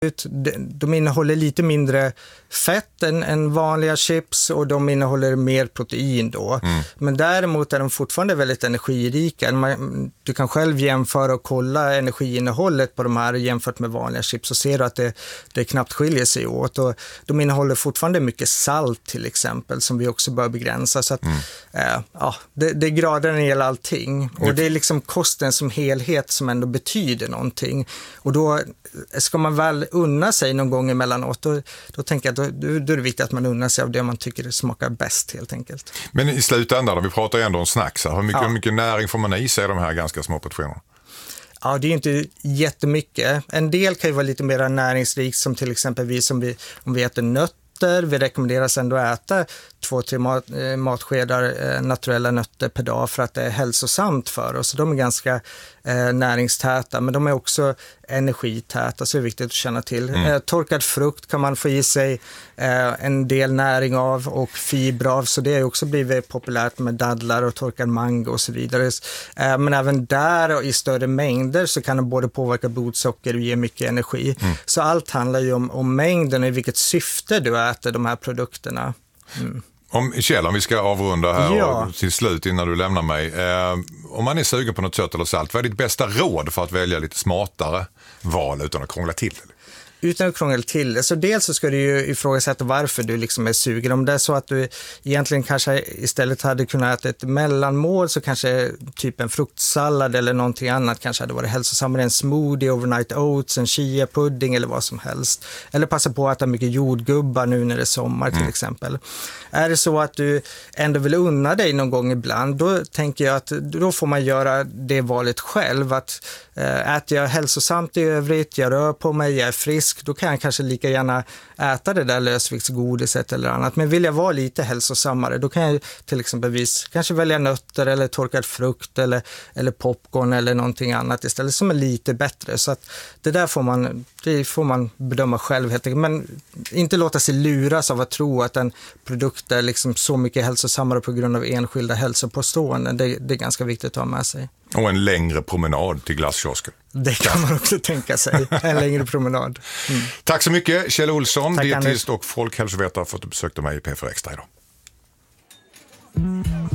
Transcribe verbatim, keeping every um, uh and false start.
De innehåller lite mindre fett än, än vanliga chips och de innehåller mer protein då. Mm. Men däremot är de fortfarande väldigt energirika. Man, du kan själv jämföra och kolla energiinnehållet på de här jämfört med vanliga chips och ser du att det, det knappt skiljer sig åt. Och de innehåller fortfarande mycket salt till exempel som vi också bör begränsa. Så att, mm. äh, ja, det, det är grader när det gäller allting. Och det är liksom kosten som helhet som ändå betyder någonting. Och då ska man väl unna sig någon gång emellanåt, då, då tänker jag att då, då är det viktigt att man unnar sig av det man tycker smakar bäst helt enkelt. Men i slutändan, då, vi pratar ju ändå om snacks. Hur mycket, ja. hur mycket näring får man i sig de här ganska små portionerna? Ja, det är inte jättemycket. En del kan ju vara lite mer näringsrikt som till exempel vi, som vi om vi äter nötter. Vi rekommenderas ändå att äta två, tre mat, eh, matskedar eh, naturella nötter per dag för att det är hälsosamt för oss. Så de är ganska eh, näringstäta, men de är också energitäta, så det är viktigt att känna till. Mm. Eh, torkad frukt kan man få i sig eh, en del näring av och fiber av, så det har också blivit populärt med dadlar och torkad mango och så vidare. Eh, men även där och i större mängder så kan de både påverka blodsocker och ge mycket energi. Mm. Så allt handlar ju om, om mängden och i vilket syfte du äter de här produkterna. Mm. Om, Kjell, om vi ska avrunda här ja. och till slut innan du lämnar mig. Eh, om man är sugen på något sött eller salt, vad är ditt bästa råd för att välja lite smartare val utan att krångla till det? Utan att krångla till det. Så dels så ska du ju ifrågasätta varför du liksom är sugen. Om det är så att du egentligen kanske istället hade kunnat äta ett mellanmål, så kanske typ en fruktsallad eller någonting annat kanske hade varit hälsosammare. En smoothie, overnight oats, en chia pudding eller vad som helst. Eller passa på att äta mycket jordgubbar nu när det är sommar till mm. exempel. Är det så att du ändå vill unna dig någon gång ibland, då tänker jag att då får man göra det valet själv. Att äh, äter jag hälsosamt i övrigt, jag rör på mig, jag är frisk, då kan jag kanske lika gärna äta det där lösviktsgodiset eller annat. Men vill jag vara lite hälsosammare, då kan jag till exempelvis kanske välja nötter eller torkad frukt eller, eller popcorn eller någonting annat istället som är lite bättre. Så att det där får man, det får man bedöma själv helt enkelt. Men inte låta sig luras av att tro att en produkt är liksom så mycket hälsosammare på grund av enskilda hälsopåståenden. Det, det är ganska viktigt att ha med sig. Och en längre promenad till glasskiosken. Det kan man också tänka sig, en längre promenad. Mm. Tack så mycket, Kjell Olsson, Tack, dietist och folkhälsovetare, för att du besökte mig i P fyra Extra idag.